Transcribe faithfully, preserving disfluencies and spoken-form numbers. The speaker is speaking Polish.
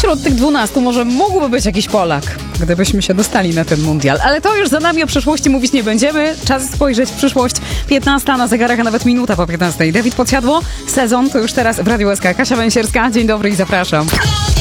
wśród tych dwunastu może mógłby być jakiś Polak, gdybyśmy się dostali na ten mundial. Ale to już za nami, o przyszłości mówić nie będziemy. Czas spojrzeć w przyszłość. piętnasta na zegarach, a nawet minuta po piętnastej. Dawid Podsiadło. Sezon to już teraz w Radiu S K. Kasia Węsierska. Dzień dobry i zapraszam.